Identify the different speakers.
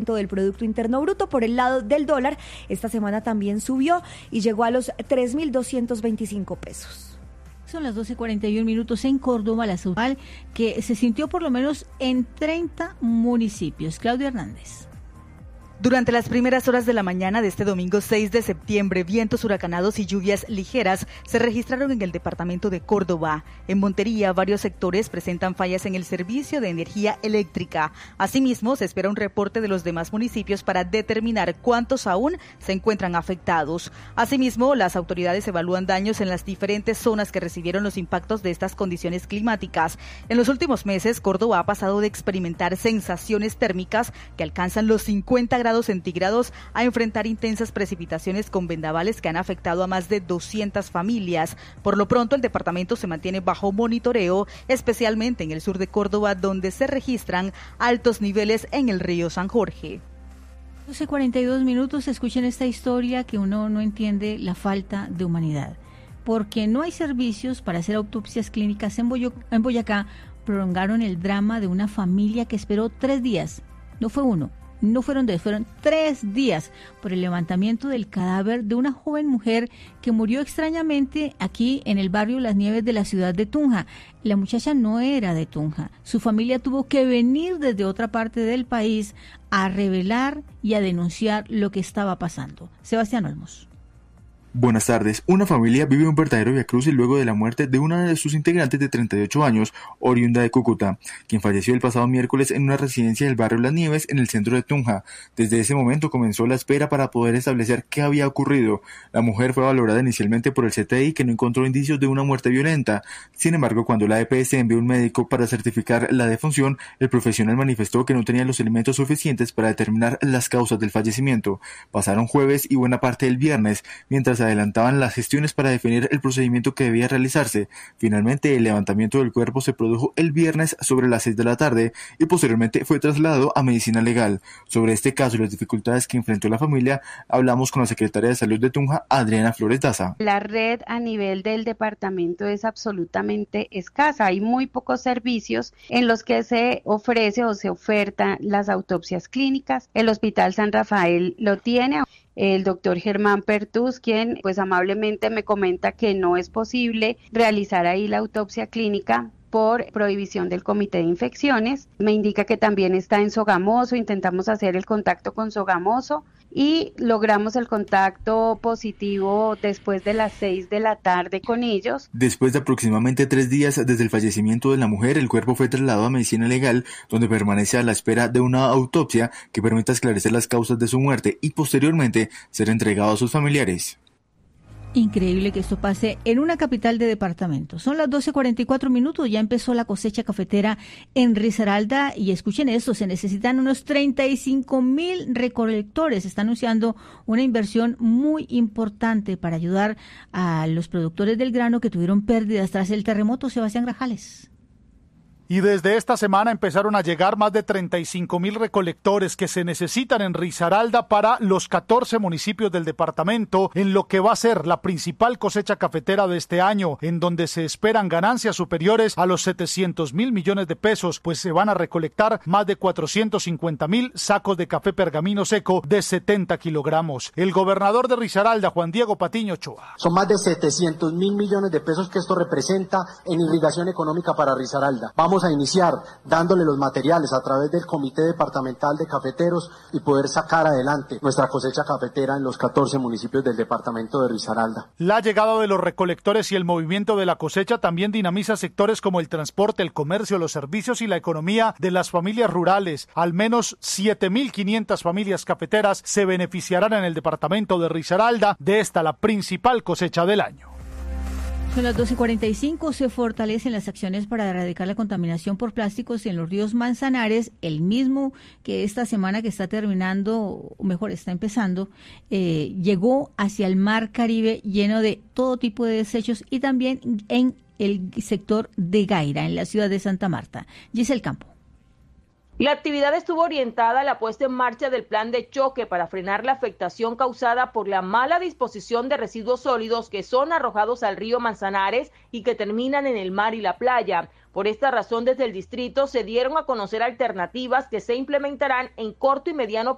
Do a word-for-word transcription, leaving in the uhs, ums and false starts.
Speaker 1: ciento del Producto Interno Bruto. Por el lado del dólar, esta semana también subió y llegó a los tres mil doscientos veinticinco pesos.
Speaker 2: Son las doce cuarenta y uno minutos en Córdoba, la ciudad que se sintió por lo menos en treinta municipios. Claudia Hernández.
Speaker 3: Durante las primeras horas de la mañana de este domingo seis de septiembre, vientos huracanados y lluvias ligeras se registraron en el departamento de Córdoba. En Montería, varios sectores presentan fallas en el servicio de energía eléctrica. Asimismo, se espera un reporte de los demás municipios para determinar cuántos aún se encuentran afectados. Asimismo, las autoridades evalúan daños en las diferentes zonas que recibieron los impactos de estas condiciones climáticas. En los últimos meses, Córdoba ha pasado de experimentar sensaciones térmicas que alcanzan los cincuenta grados centígrados a enfrentar intensas precipitaciones con vendavales que han afectado a más de doscientas familias. Por lo pronto, el departamento se mantiene bajo monitoreo, especialmente en el sur de Córdoba, donde se registran altos niveles en el río San Jorge.
Speaker 2: doce cuarenta y dos minutos, escuchen esta historia que uno no entiende la falta de humanidad. Porque no hay servicios para hacer autopsias clínicas en, Boyo- en Boyacá, prolongaron el drama de una familia que esperó tres días. No fue uno. No fueron dos, fueron tres días por el levantamiento del cadáver de una joven mujer que murió extrañamente aquí en el barrio Las Nieves de la ciudad de Tunja. La muchacha no era de Tunja. Su familia tuvo que venir desde otra parte del país a revelar y a denunciar lo que estaba pasando. Sebastián Olmos.
Speaker 4: Buenas tardes. Una familia vive un verdadero viacrucis luego de la muerte de una de sus integrantes de treinta y ocho años, oriunda de Cúcuta, quien falleció el pasado miércoles en una residencia del barrio Las Nieves en el centro de Tunja. Desde ese momento comenzó la espera para poder establecer qué había ocurrido. La mujer fue valorada inicialmente por el C T I, que no encontró indicios de una muerte violenta. Sin embargo, cuando la E P S envió un médico para certificar la defunción, el profesional manifestó que no tenía los elementos suficientes para determinar las causas del fallecimiento. Pasaron jueves y buena parte del viernes, mientras adelantaban las gestiones para definir el procedimiento que debía realizarse. Finalmente, el levantamiento del cuerpo se produjo el viernes sobre las seis de la tarde y posteriormente fue trasladado a medicina legal. Sobre este caso y las dificultades que enfrentó la familia, hablamos con la secretaria de Salud de Tunja, Adriana Flores Daza.
Speaker 5: La red a nivel del departamento es absolutamente escasa. Hay muy pocos servicios en los que se ofrece o se ofertan las autopsias clínicas. El Hospital San Rafael lo tiene. El doctor Germán Pertús, quien pues amablemente me comenta que no es posible realizar ahí la autopsia clínica por prohibición del Comité de Infecciones. Me indica que también está en Sogamoso, intentamos hacer el contacto con Sogamoso y logramos el contacto positivo después de las seis de la tarde con ellos.
Speaker 4: Después de aproximadamente tres días desde el fallecimiento de la mujer, el cuerpo fue trasladado a medicina legal, donde permanece a la espera de una autopsia que permita esclarecer las causas de su muerte y posteriormente ser entregado a sus familiares.
Speaker 2: Increíble que esto pase en una capital de departamento. Son las doce cuarenta y cuatro minutos, ya empezó la cosecha cafetera en Risaralda y escuchen esto, se necesitan unos treinta y cinco mil recolectores. Está anunciando una inversión muy importante para ayudar a los productores del grano que tuvieron pérdidas tras el terremoto. Sebastián Grajales.
Speaker 6: Y desde esta semana empezaron a llegar más de treinta y cinco mil recolectores que se necesitan en Risaralda para los catorce municipios del departamento, en lo que va a ser la principal cosecha cafetera de este año, en donde se esperan ganancias superiores a los setecientos mil millones de pesos, pues se van a recolectar más de cuatrocientos cincuenta mil sacos de café pergamino seco de setenta kilogramos. El gobernador de Risaralda, Juan Diego Patiño Ochoa.
Speaker 7: Son más de setecientos mil millones de pesos que esto representa en irrigación económica para Risaralda. Vamos a iniciar dándole los materiales a través del Comité Departamental de Cafeteros y poder sacar adelante nuestra cosecha cafetera en los catorce municipios del departamento de Risaralda.
Speaker 6: La llegada de los recolectores y el movimiento de la cosecha también dinamiza sectores como el transporte, el comercio, los servicios y la economía de las familias rurales. Al menos siete mil quinientas familias cafeteras se beneficiarán en el departamento de Risaralda de esta la principal cosecha del año.
Speaker 2: Son las doce cuarenta y cinco, se fortalecen las acciones para erradicar la contaminación por plásticos en los ríos Manzanares, el mismo que esta semana que está terminando, o mejor, está empezando, eh, llegó hacia el mar Caribe lleno de todo tipo de desechos y también en el sector de Gaira, en la ciudad de Santa Marta. Giselle Campo.
Speaker 8: La actividad estuvo orientada a la puesta en marcha del plan de choque para frenar la afectación causada por la mala disposición de residuos sólidos que son arrojados al río Manzanares y que terminan en el mar y la playa. Por esta razón, desde el distrito se dieron a conocer alternativas que se implementarán en corto y mediano